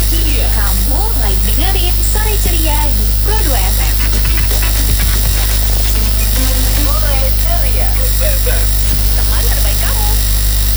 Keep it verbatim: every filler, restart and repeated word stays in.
Kamu lagi dengerin Sore Ceria di Pro dua